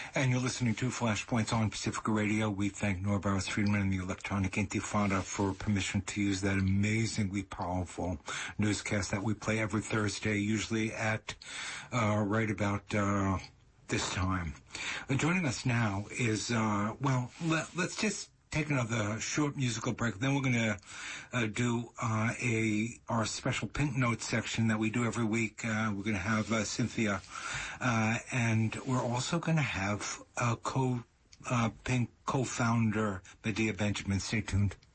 And you're listening to Flashpoints on Pacifica Radio. We thank Nora Barris Friedman and the Electronic Intifada for permission to use that amazingly powerful newscast that we play every Thursday, usually at right about this time. Joining us now is, let's just take another short musical break. Then we're going to do our special Pink Note section that we do every week. We're going to have Cynthia, and we're also going to have Pink co-founder Medea Benjamin. Stay tuned.